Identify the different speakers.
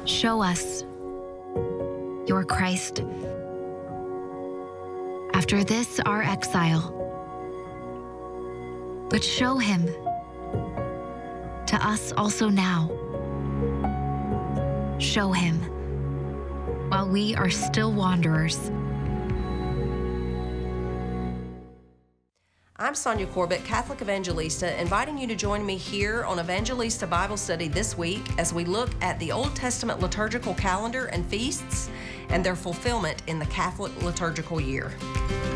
Speaker 1: Show us your Christ. After this, our exile. But show him to us also now. Show him while we are still wanderers.
Speaker 2: I'm Sonia Corbett, Catholic Evangelista, inviting you to join me here on Evangelista Bible Study this week as we look at the Old Testament liturgical calendar and feasts and their fulfillment in the Catholic liturgical year.